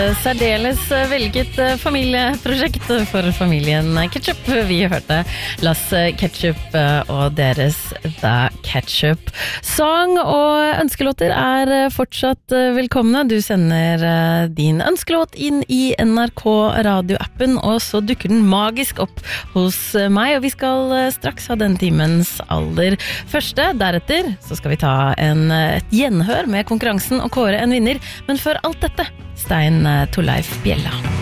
Særdeles velget familieprosjekt for familien Ketchup. Vi hørte Las Ketchup og deres The Ketchup Song, og ønskelåter fortsatt velkomne. Du sender din ønskelåt inn i NRK radioappen, og så dukker den magisk opp hos meg, og vi skal straks ha den timens aller første. Deretter så skal vi ta et gjenhør med konkurransen og kåre en vinner, men før alt dette Stein Torleif Bjella.